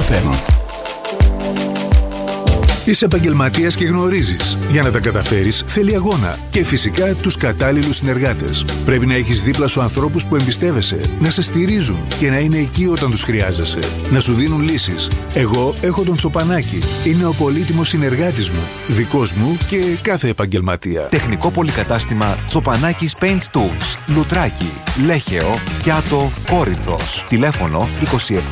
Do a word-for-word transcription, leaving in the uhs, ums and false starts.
εφ εμ. Είσαι επαγγελματίας και γνωρίζεις. Για να τα καταφέρεις θέλει αγώνα και φυσικά τους κατάλληλους συνεργάτες. Πρέπει να έχεις δίπλα σου ανθρώπους που εμπιστεύεσαι, να σε στηρίζουν και να είναι εκεί όταν τους χρειάζεσαι. Να σου δίνουν λύσεις. Εγώ έχω τον Τσοπανάκη. Είναι ο πολύτιμος συνεργάτης μου, δικός μου και κάθε επαγγελματία. Τεχνικό πολυκατάστημα Τσοπανάκης Paint Tools. Λουτράκι, Λέχεο, Κιάτο, Κόρινθος. Τηλέφωνο είκοσι επτά